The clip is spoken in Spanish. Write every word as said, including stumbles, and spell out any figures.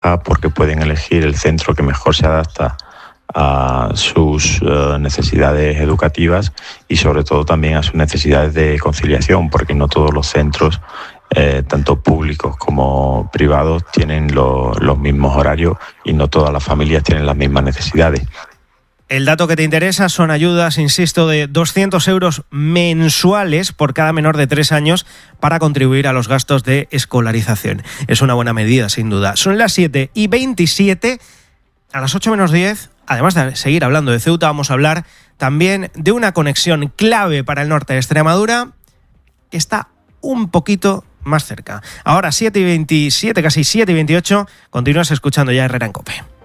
ventaja porque pueden elegir el centro que mejor se adapta a sus uh, necesidades educativas y sobre todo también a sus necesidades de conciliación, porque no todos los centros, eh, tanto públicos como privados, tienen lo, los mismos horarios y no todas las familias tienen las mismas necesidades. El dato que te interesa son ayudas, insisto, de doscientos euros mensuales por cada menor de tres años para contribuir a los gastos de escolarización. Es una buena medida, sin duda. Son las siete y veintisiete, a las ocho menos diez, además de seguir hablando de Ceuta, vamos a hablar también de una conexión clave para el norte de Extremadura que está un poquito más cerca. Ahora siete y veintisiete, casi siete y veintiocho, continúas escuchando ya Herrera en COPE.